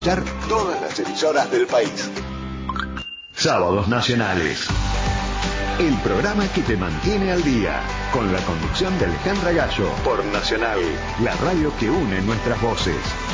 escuchar todas las emisoras del país. Sábados Nacionales. El programa que te mantiene al día, con la conducción de Alejandra Gallo, por Nacional, la radio que une nuestras voces.